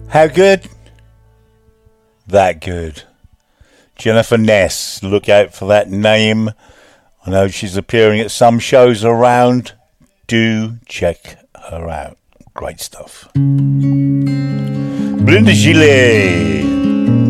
How good? That good. Jennifer Ness. Look out for that name. I know she's appearing at some shows around. Do check her out. Great stuff. Belinda Gillet.